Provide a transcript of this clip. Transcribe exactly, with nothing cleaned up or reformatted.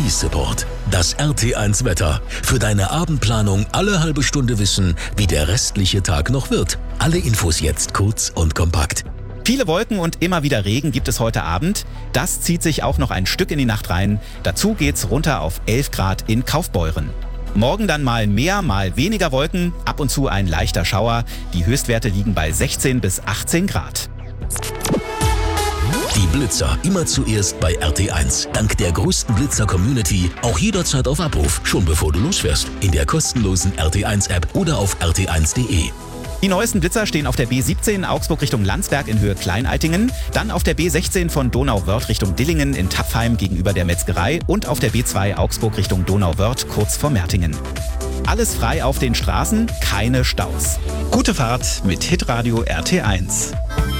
Support. Das R T eins Wetter. Für deine Abendplanung alle halbe Stunde wissen, wie der restliche Tag noch wird. Alle Infos jetzt kurz und kompakt. Viele Wolken und immer wieder Regen gibt es heute Abend. Das zieht sich auch noch ein Stück in die Nacht rein. Dazu geht's runter auf elf Grad in Kaufbeuren. Morgen dann mal mehr, mal weniger Wolken, ab und zu ein leichter Schauer. Die Höchstwerte liegen bei sechzehn bis achtzehn Grad. Die Blitzer immer zuerst bei R T eins. Dank der größten Blitzer-Community auch jederzeit auf Abruf, schon bevor du losfährst. In der kostenlosen R T eins App oder auf r t eins punkt d e. Die neuesten Blitzer stehen auf der B siebzehn Augsburg Richtung Landsberg in Höhe Kleineitingen, dann auf der B sechzehn von Donauwörth Richtung Dillingen in Tapfheim gegenüber der Metzgerei und auf der B zwei Augsburg Richtung Donauwörth kurz vor Mertingen. Alles frei auf den Straßen, keine Staus. Gute Fahrt mit Hitradio R T eins.